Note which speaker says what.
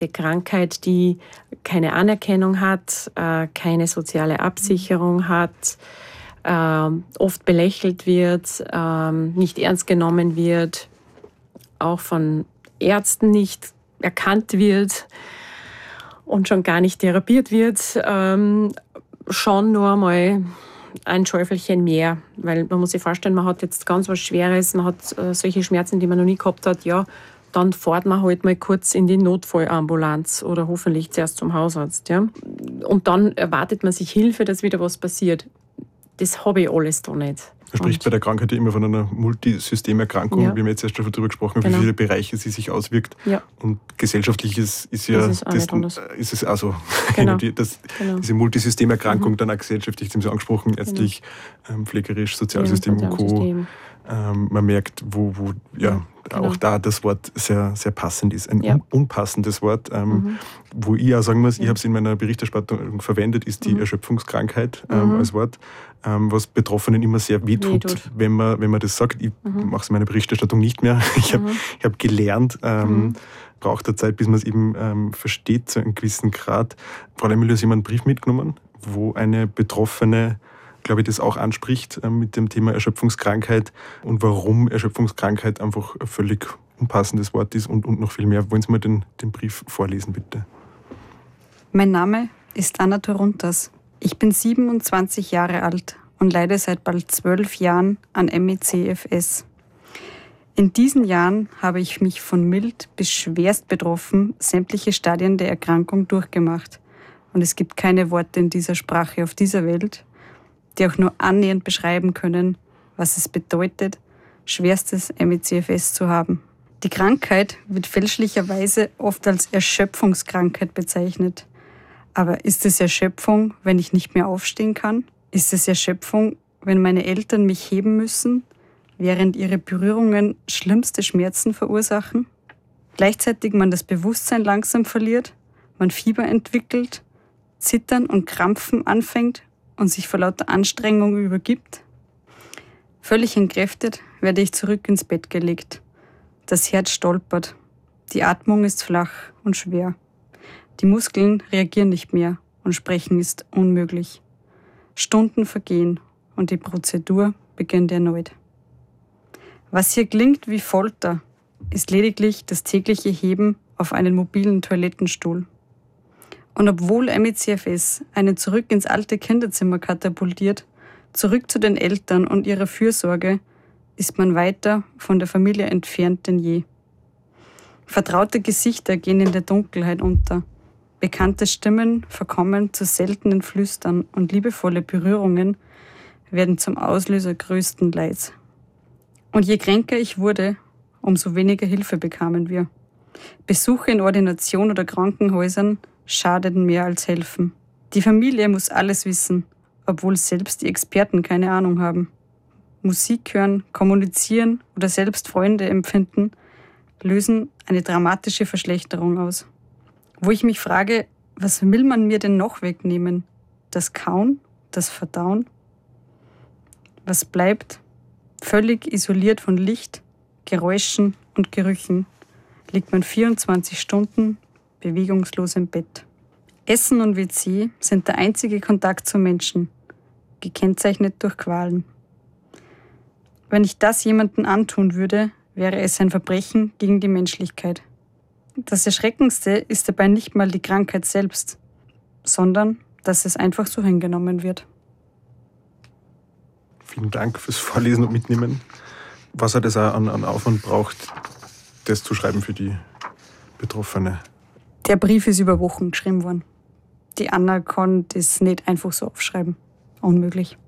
Speaker 1: Eine Krankheit, die keine Anerkennung hat, keine soziale Absicherung hat, oft belächelt wird, nicht ernst genommen wird, auch von Ärzten nicht erkannt wird und schon gar nicht therapiert wird, schon nur einmal ein Schäufelchen mehr. Weil man muss sich vorstellen, man hat jetzt ganz was Schweres, man hat solche Schmerzen, die man noch nie gehabt hat, ja, dann fährt man halt mal kurz in die Notfallambulanz oder hoffentlich zuerst zum Hausarzt. Ja. Und dann erwartet man sich Hilfe, dass wieder was passiert. Das habe ich alles da nicht.
Speaker 2: Man spricht bei der Krankheit ja immer von einer Multisystemerkrankung. Ja. Wir haben jetzt erst darüber gesprochen, wie viele Bereiche sie sich auswirkt. Ja. Und gesellschaftlich ist es also genau. Diese Multisystemerkrankung dann auch gesellschaftlich, Sie haben es angesprochen, ärztlich, pflegerisch, Sozialsystem und Co. Man merkt, wo auch da das Wort sehr, sehr passend ist. Ein unpassendes Wort, wo ich auch sagen muss, ich habe es in meiner Berichterstattung verwendet, ist die Erschöpfungskrankheit als Wort, was Betroffenen immer sehr wehtut, wenn man das sagt. Ich mache es in meiner Berichterstattung nicht mehr. Ich hab gelernt, braucht der Zeit, bis man es eben versteht, zu einem gewissen Grad. Frau Lemmel, hat jemand einen Brief mitgenommen, wo eine Betroffene, glaube ich, das auch anspricht mit dem Thema Erschöpfungskrankheit und warum Erschöpfungskrankheit einfach ein völlig unpassendes Wort ist und noch viel mehr. Wollen Sie mal den Brief vorlesen, bitte?
Speaker 3: Mein Name ist Anna Toruntas. Ich bin 27 Jahre alt und leide seit bald 12 Jahren an ME/CFS. In diesen Jahren habe ich mich von mild bis schwerst betroffen sämtliche Stadien der Erkrankung durchgemacht. Und es gibt keine Worte in dieser Sprache auf dieser Welt, die auch nur annähernd beschreiben können, was es bedeutet, schwerstes ME/CFS zu haben. Die Krankheit wird fälschlicherweise oft als Erschöpfungskrankheit bezeichnet. Aber ist es Erschöpfung, wenn ich nicht mehr aufstehen kann? Ist es Erschöpfung, wenn meine Eltern mich heben müssen, während ihre Berührungen schlimmste Schmerzen verursachen? Gleichzeitig man das Bewusstsein langsam verliert, man Fieber entwickelt, Zittern und Krampfen anfängt und sich vor lauter Anstrengung übergibt? Völlig entkräftet werde ich zurück ins Bett gelegt. Das Herz stolpert, die Atmung ist flach und schwer. Die Muskeln reagieren nicht mehr und sprechen ist unmöglich. Stunden vergehen und die Prozedur beginnt erneut. Was hier klingt wie Folter, ist lediglich das tägliche Heben auf einen mobilen Toilettenstuhl. Und obwohl ME/CFS einen zurück ins alte Kinderzimmer katapultiert, zurück zu den Eltern und ihrer Fürsorge, ist man weiter von der Familie entfernt denn je. Vertraute Gesichter gehen in der Dunkelheit unter. Bekannte Stimmen verkommen zu seltenen Flüstern und liebevolle Berührungen werden zum Auslöser größten Leids. Und je kränker ich wurde, umso weniger Hilfe bekamen wir. Besuche in Ordination oder Krankenhäusern schadeten mehr als helfen. Die Familie muss alles wissen, obwohl selbst die Experten keine Ahnung haben. Musik hören, kommunizieren oder selbst Freunde empfinden, lösen eine dramatische Verschlechterung aus. Wo ich mich frage, was will man mir denn noch wegnehmen? Das Kauen? Das Verdauen? Was bleibt? Völlig isoliert von Licht, Geräuschen und Gerüchen liegt man 24 Stunden bewegungslos im Bett. Essen und WC sind der einzige Kontakt zu Menschen, gekennzeichnet durch Qualen. Wenn ich das jemandem antun würde, wäre es ein Verbrechen gegen die Menschlichkeit. Das Erschreckendste ist dabei nicht mal die Krankheit selbst, sondern dass es einfach so hingenommen wird.
Speaker 2: Vielen Dank fürs Vorlesen und Mitnehmen. Was hat es auch an Aufwand braucht, das zu schreiben für die Betroffene?
Speaker 3: Der Brief ist über Wochen geschrieben worden. Die Anna konnte es nicht einfach so aufschreiben. Unmöglich.